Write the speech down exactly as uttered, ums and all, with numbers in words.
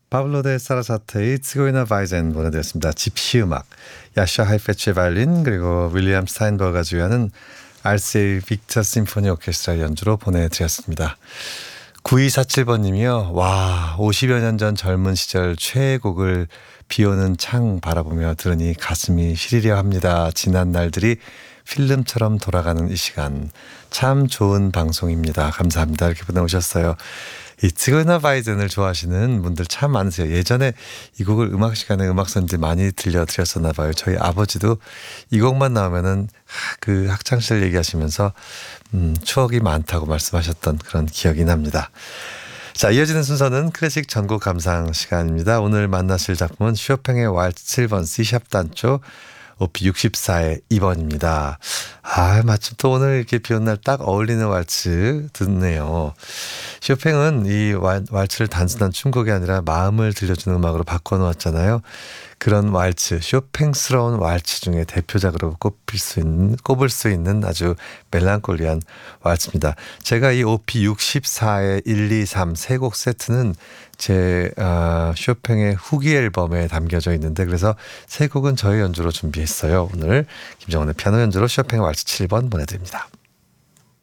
파블로 데 사라사테의 츠고이나 바이젠 보내드렸습니다. 집시 음악, 야샤 하이페츠의 바이올린 그리고 윌리엄 스타인버그가 주요하는 알세이 빅터 심포니 오케스트라 연주로 보내드렸습니다. 구이사칠 번님이요. 와, 오십여 년 전 젊은 시절 최애곡을 비오는 창 바라보며 들으니 가슴이 시리려 합니다. 지난 날들이 필름처럼 돌아가는 이 시간 참 좋은 방송입니다. 감사합니다. 이렇게 보내오셨어요. 이 츠고이나 바이젠을 좋아하시는 분들 참 많으세요. 예전에 이 곡을 음악 시간에 음악 선지 많이 들려드렸었나 봐요. 저희 아버지도 이 곡만 나오면은 그 학창시절 얘기하시면서 음, 추억이 많다고 말씀하셨던 그런 기억이 납니다. 자, 이어지는 순서는 클래식 전곡 감상 시간입니다. 오늘 만나실 작품은 쇼팽의 왈츠 칠 번 C샵 단조 오피 육십사의 이 번입니다. 아, 마침 또 오늘 이렇게 비 오는 날 딱 어울리는 왈츠 듣네요. 쇼팽은 이 왈츠를 단순한 춤곡이 아니라 마음을 들려주는 음악으로 바꿔놓았잖아요. 그런 왈츠, 쇼팽스러운 왈츠 중에 대표작으로 꼽힐 수 있는, 꼽을 수 있는 아주 멜랑콜리한 왈츠입니다. 제가 이 오피 육십사의 일, 이, 삼 세 곡 세트는 제 어, 쇼팽의 후기 앨범에 담겨져 있는데 그래서 세 곡은 저의 연주로 준비했어요. 오늘 김정원의 피아노 연주로 쇼팽의 왈츠 칠 번 보내드립니다.